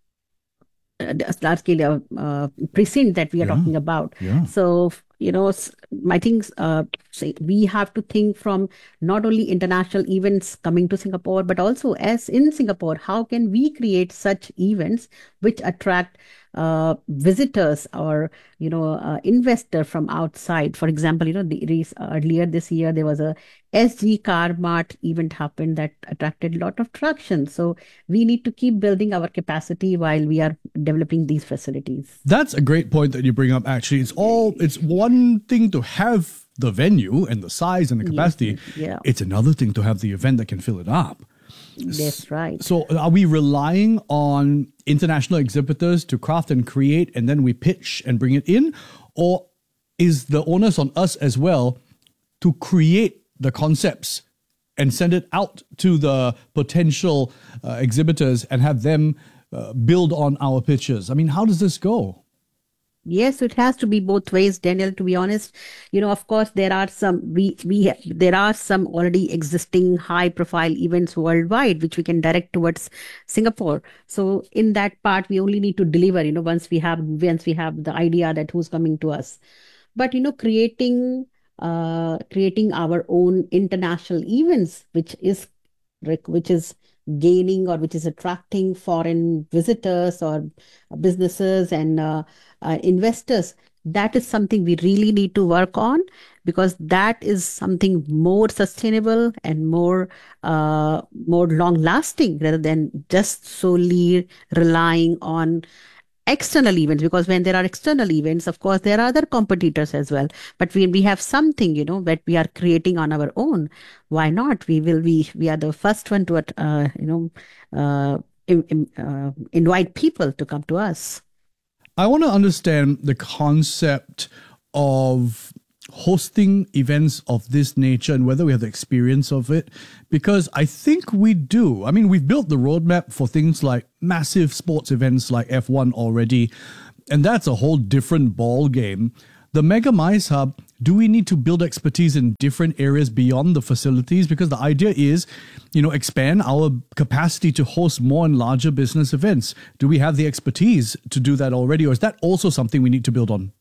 large scale uh, uh, precinct that we are yeah. talking about. Yeah. So, you know, I think uh, say we have to think from not only international events coming to Singapore, but also as in Singapore, how can we create such events which attract uh, visitors or, you know, uh, investor from outside. For example, you know, the, earlier this year, there was a S G Car Mart event happened that attracted a lot of traction. So we need to keep building our capacity while we are developing these facilities. That's a great point that you bring up, actually. It's all, it's one thing to have the venue and the size and the capacity. Yes, yeah. It's another thing to have the event that can fill it up. That's right. So are we relying on international exhibitors to craft and create, and then we pitch and bring it in? Or is the onus on us as well to create the concepts and send it out to the potential uh, exhibitors and have them uh, build on our pitches? I mean, how does this go? Yes, it has to be both ways, Daniel, to be honest. You know, of course, there are some, we, we, there are some already existing high profile events worldwide, which we can direct towards Singapore. So in that part, we only need to deliver, you know, once we have, once we have the idea that who's coming to us. But, you know, creating, uh, creating our own international events, which is, which is gaining or which is attracting foreign visitors or businesses and uh, uh, investors, that is something we really need to work on, because that is something more sustainable and more uh, more long lasting, rather than just solely relying on external events. Because when there are external events, of course, there are other competitors as well. But when we have something, you know, that we are creating on our own, why not? We will be, we are the first one to, uh, you know, uh, in, uh, invite people to come to us. I want to understand the concept of hosting events of this nature and whether we have the experience of it, because I think we do. I mean, we've built the roadmap for things like massive sports events like F one already, and that's a whole different ball game. The Mega Mice Hub, do we need to build expertise in different areas beyond the facilities? Because the idea is, you know, expand our capacity to host more and larger business events. Do we have the expertise to do that already, or is that also something we need to build on?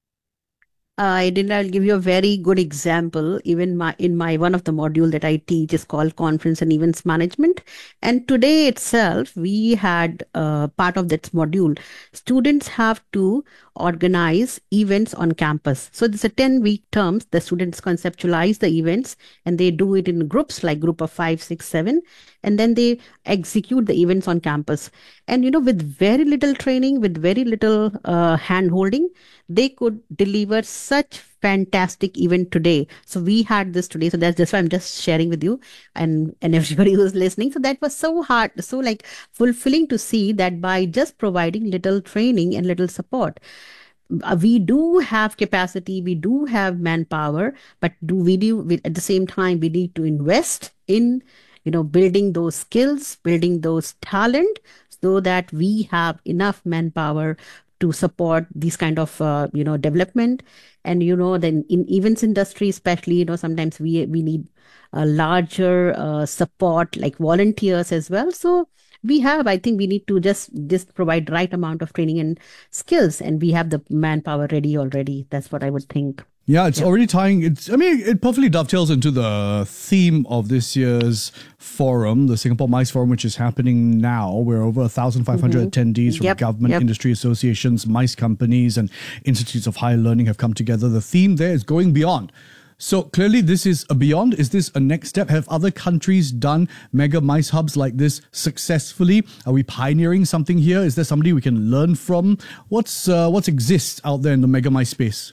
I did. I'll give you a very good example. Even my in my one of the module that I teach is called Conference and Events Management. And today itself, we had uh, part of that module. Students have to organize events on campus. So it's a ten week term. The students conceptualize the events and they do it in groups, like group of five, six, seven, and then they execute the events on campus. And you know, with very little training, with very little uh, hand holding, they could deliver such fantastic event today. So we had this today. So that's, that's why I'm just sharing with you and, and everybody who's listening. So that was so hard, so like fulfilling to see that by just providing little training and little support, we do have capacity, we do have manpower, but do we do we, at the same time, we need to invest in, you know, building those skills, building those talent, so that we have enough manpower to support these kind of, uh, you know, development. And, you know, then in events industry, especially, you know, sometimes we, we need a larger uh, support, like volunteers as well. So we have, I think we need to just, just provide right amount of training and skills, and we have the manpower ready already. That's what I would think. Yeah, it's yeah. already tying, it's, I mean, it perfectly dovetails into the theme of this year's forum, the Singapore Mice Forum, which is happening now. We're over one thousand five hundred mm-hmm. attendees from yep, government, yep. industry associations, mice companies, and institutes of higher learning have come together. The theme there is going beyond. So clearly this is a beyond. Is this a next step? Have other countries done mega mice hubs like this successfully? Are we pioneering something here? Is there somebody we can learn from? What's uh, what exists out there in the mega mice space?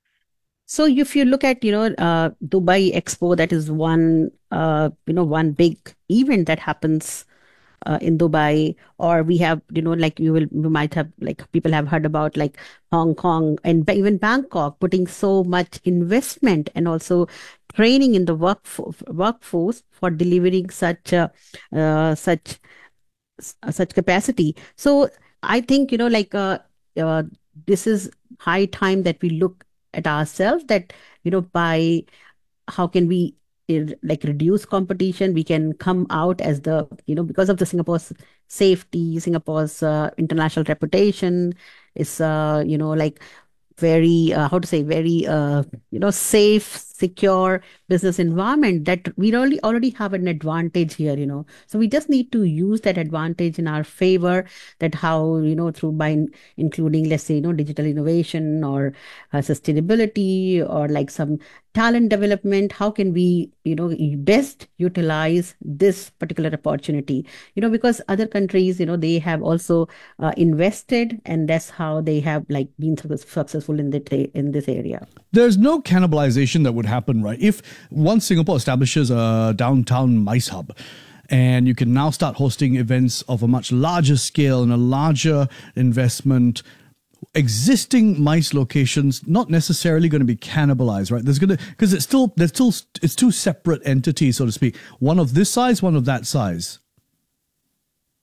So if you look at, you know, uh, Dubai Expo, that is one, uh, you know, one big event that happens uh, in Dubai, or we have, you know, like you will, you might have, like people have heard about like Hong Kong and even Bangkok putting so much investment and also training in the workforce, workforce for delivering such, uh, uh, such, uh, such capacity. So I think, you know, like uh, uh, this is high time that we look at ourselves, that, you know, by how can we uh, like reduce competition, we can come out as the, you know, because of the Singapore's safety, Singapore's uh, international reputation is, uh, you know, like very, uh, how to say, very, uh, you know, safe, secure business environment, that we already already have an advantage here, you know. So we just need to use that advantage in our favor, that how, you know, through by in, including, let's say, you know, digital innovation or uh, sustainability or like some talent development, how can we, you know, best utilize this particular opportunity, you know, because other countries, you know, they have also uh, invested, and that's how they have like been successful in the in this area. There's no cannibalization that would happen, right? If once Singapore establishes a downtown mice hub, and you can now start hosting events of a much larger scale and a larger investment, existing mice locations not necessarily going to be cannibalized, right? There's going to, because it's still, there's still, it's two separate entities, so to speak. One of this size, one of that size.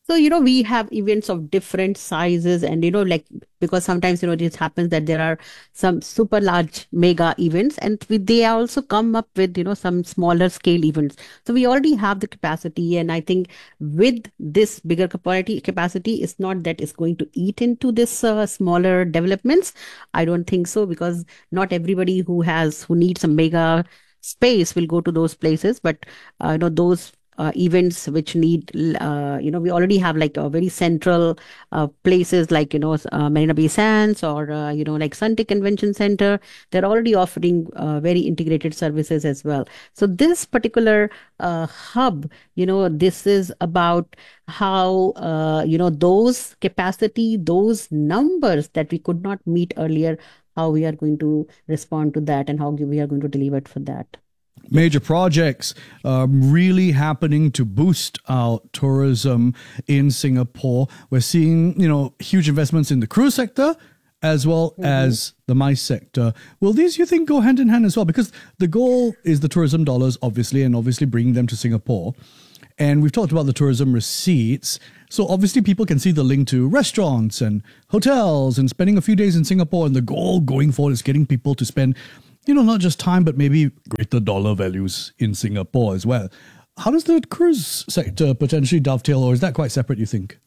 So, you know, we have events of different sizes and, you know, like, because sometimes, you know, it happens that there are some super large mega events and we, they also come up with, you know, some smaller scale events. So we already have the capacity. And I think with this bigger capacity, capacity, it's not that it's going to eat into this uh, smaller developments. I don't think so, because not everybody who has, who needs a mega space will go to those places. But, uh, you know, those Uh, events which need, uh, you know, we already have like a very central uh, places like, you know, uh, Marina Bay Sands or, uh, you know, like Suntic Convention Center. They're already offering uh, very integrated services as well. So this particular uh, hub, you know, this is about how, uh, you know, those capacity, those numbers that we could not meet earlier, how we are going to respond to that and how we are going to deliver for that. Major projects um, really happening to boost our tourism in Singapore. We're seeing, you know, huge investments in the cruise sector as well mm-hmm. as the MICE sector. Will these, you think, go hand in hand as well? Because the goal is the tourism dollars, obviously, and obviously bringing them to Singapore. And we've talked about the tourism receipts. So obviously people can see the link to restaurants and hotels and spending a few days in Singapore. And the goal going forward is getting people to spend, you know, not just time, but maybe greater dollar values in Singapore as well. How does the cruise sector potentially dovetail, or is that quite separate, you think?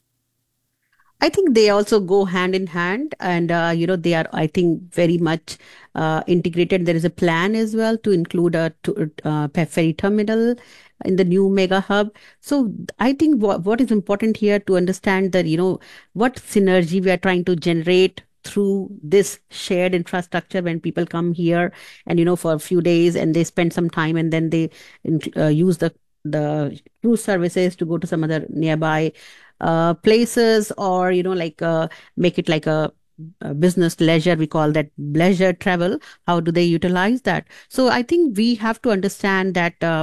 I think they also go hand in hand and, uh, you know, they are, I think, very much uh, integrated. There is a plan as well to include a to, uh, ferry terminal in the new mega hub. So I think what, what is important here to understand that, you know, what synergy we are trying to generate through this shared infrastructure when people come here and, you know, for a few days and they spend some time and then they uh, use the, the cruise services to go to some other nearby uh, places or, you know, like uh, make it like a, a business leisure. We call that leisure travel. How do they utilize that? So I think we have to understand that uh,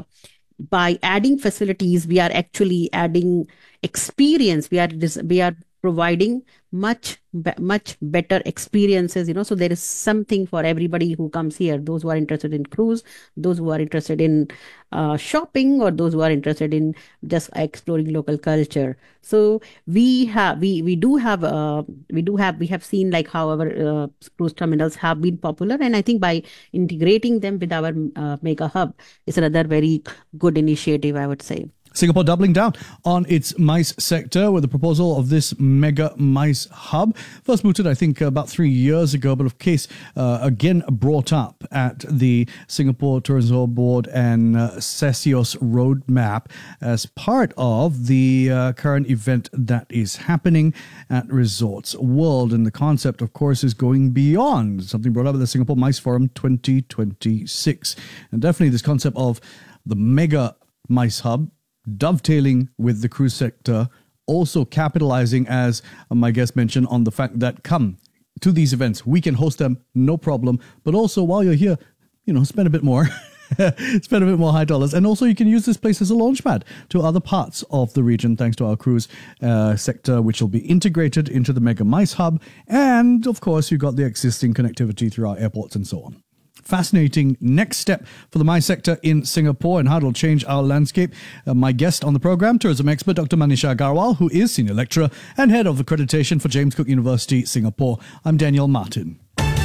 by adding facilities, we are actually adding experience. We are, we are providing much much better experiences, you know, so there is something for everybody who comes here, those who are interested in cruise, those who are interested in uh, shopping, or those who are interested in just exploring local culture. So we have we we do have uh, we do have we have seen like how our uh, cruise terminals have been popular, and I think by integrating them with our uh, mega hub is another very good initiative, I would say. Singapore doubling down on its MICE sector with the proposal of this mega MICE hub. First mooted, I think, about three years ago, but of case uh, again brought up at the Singapore Tourism Board and uh, SESIOS roadmap as part of the uh, current event that is happening at Resorts World. And the concept, of course, is going beyond something brought up at the Singapore MICE Forum twenty twenty-six. And definitely this concept of the mega MICE hub dovetailing with the cruise sector, also capitalizing, as my guest mentioned, on the fact that come to these events, we can host them, no problem. But also while you're here, you know, spend a bit more, spend a bit more high dollars. And also you can use this place as a launchpad to other parts of the region, thanks to our cruise uh, sector, which will be integrated into the Mega MICE hub. And of course, you've got the existing connectivity through our airports and so on. Fascinating next step for the MICE sector in Singapore and how it'll change our landscape. Uh, my guest on the program, tourism expert Doctor Manisha Agarwal, who is Senior Lecturer and Head of Accreditation for James Cook University, Singapore. I'm Daniel Martin.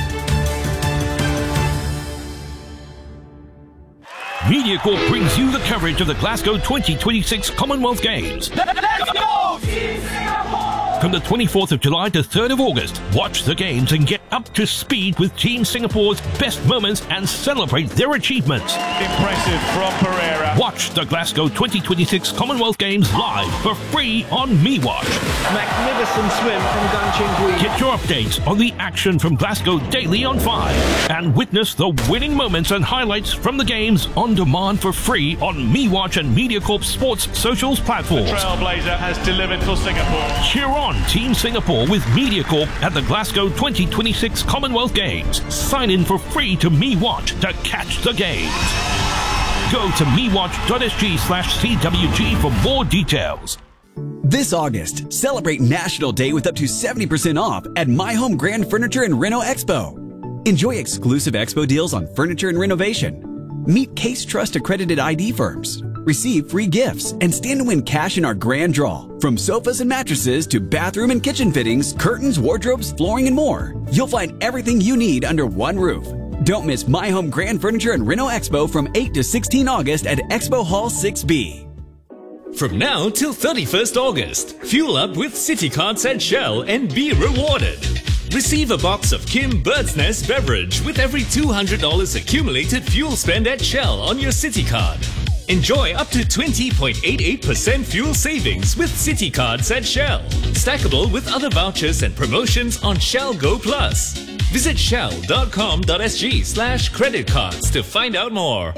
MediaCorp brings you the coverage of the Glasgow twenty twenty-six Commonwealth Games. Let's go, Team Singapore! From the twenty-fourth of July to third of August, watch the games and get up to speed with Team Singapore's best moments and celebrate their achievements. Impressive from Pereira. Watch the Glasgow twenty twenty-six Commonwealth Games live for free on MeWatch. Magnificent swim from Gan Cheng Hui. Get your updates on the action from Glasgow daily on five and witness the winning moments and highlights from the games on demand for free on MeWatch and MediaCorp Sports socials platforms. The Trailblazer has delivered for Singapore. Cheer on Team Singapore with MediaCorp at the Glasgow twenty twenty-six Commonwealth Games. Sign in for free to MeWatch to catch the games. Go to mewatch.sg slash CWG for more details. This August, celebrate National Day with up to seventy percent off at My Home Grand Furniture and Reno Expo. Enjoy exclusive expo deals on furniture and renovation. Meet Case Trust accredited I D firms. receive free gifts, and stand to win cash in our grand draw. From sofas and mattresses to bathroom and kitchen fittings, curtains, wardrobes, flooring, and more. You'll find everything you need under one roof. Don't miss My Home Grand Furniture and Reno Expo from eight to sixteen August at Expo Hall six B. From now till thirty-first August, fuel up with City Cards at Shell and be rewarded. Receive a box of Kim Bird's Nest beverage with every two hundred dollars accumulated fuel spend at Shell on your City Card. Enjoy up to twenty point eight eight percent fuel savings with City Cards at Shell. Stackable with other vouchers and promotions on Shell Go Plus. Visit shell.com.sg slash credit cards to find out more.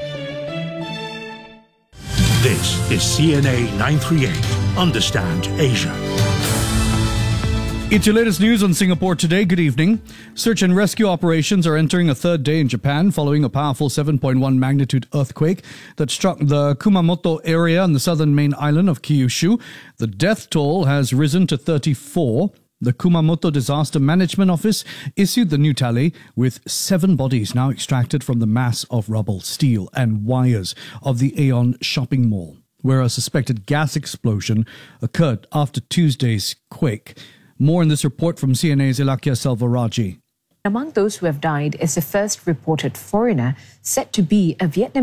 This is C N A nine thirty-eight. Understand Asia. It's your latest news on Singapore Today. Good evening. Search and rescue operations are entering a third day in Japan following a powerful seven point one magnitude earthquake that struck the Kumamoto area on the southern main island of Kyushu. The death toll has risen to thirty-four. The Kumamoto Disaster Management Office issued the new tally, with seven bodies now extracted from the mass of rubble, steel and wires of the Aeon shopping mall, where a suspected gas explosion occurred after Tuesday's quake. More in this report from C N A's Ilakia Selvarajee. Among those who have died is the first reported foreigner, said to be a Vietnamese.